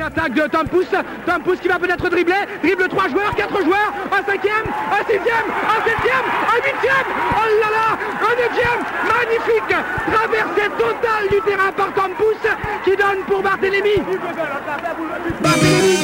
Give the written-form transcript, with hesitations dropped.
attaque de Tom Pouce. Tom Pouce qui va peut-être dribbler. Dribble 3 joueurs, 4 joueurs. Un 5e, un 6e, un 7e, un 8e. Oh là là, un 9e. Magnifique traversée totale du terrain par Tom Pouce qui donne pour Barthélémy.